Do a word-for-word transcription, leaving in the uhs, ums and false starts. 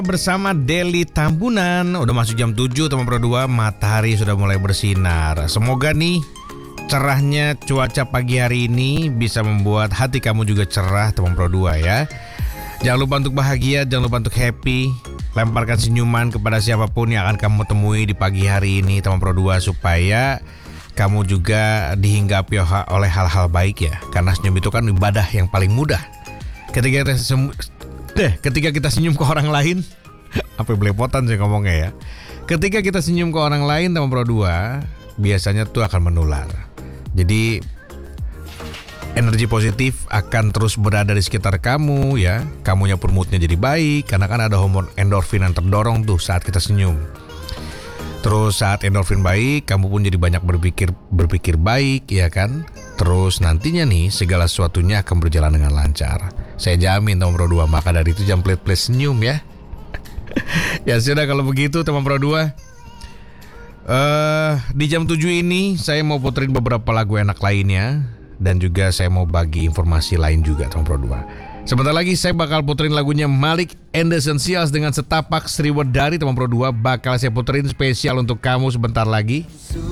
Bersama Deli Tambunan. Udah masuk jam tujuh teman Pro dua, matahari sudah mulai bersinar. Semoga nih cerahnya cuaca pagi hari ini bisa membuat hati kamu juga cerah teman Pro dua ya. Jangan lupa untuk bahagia, jangan lupa untuk happy. Lemparkan senyuman kepada siapapun yang akan kamu temui di pagi hari ini teman Pro dua, supaya kamu juga dihinggapi oleh hal-hal baik ya. Karena senyum itu kan ibadah yang paling mudah. Ketika kita sem- deh, ketika kita senyum ke orang lain, apa belepotan sih ngomongnya ya. Ketika kita senyum ke orang lain teman Pro dua, biasanya tuh akan menular. Jadi energi positif akan terus berada di sekitar kamu ya. Kamunya pun moodnya jadi baik, karena kan ada hormon endorfin yang terdorong tuh saat kita senyum. Terus saat endorfin baik, kamu pun jadi banyak berpikir berpikir baik ya kan. Terus nantinya nih segala sesuatunya akan berjalan dengan lancar. Saya jamin teman Pro dua, maka dari itu jangan pelit-pelit senyum ya. Ya sudah kalau begitu teman Pro dua. Uh, di jam tujuh ini saya mau puterin beberapa lagu enak lainnya. Dan juga saya mau bagi informasi lain juga teman Pro dua. Sebentar lagi saya bakal puterin lagunya Malik and the Essentials dengan Setapak Sriwedari teman Pro dua. Bakal saya puterin spesial untuk kamu sebentar lagi.